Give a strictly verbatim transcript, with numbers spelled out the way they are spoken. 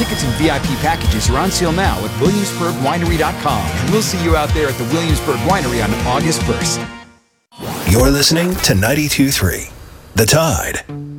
Tickets and V I P packages are on sale now at williamsburg winery dot com, and we'll see you out there at the Williamsburg Winery on August first. You're listening to ninety-two point three The Tide.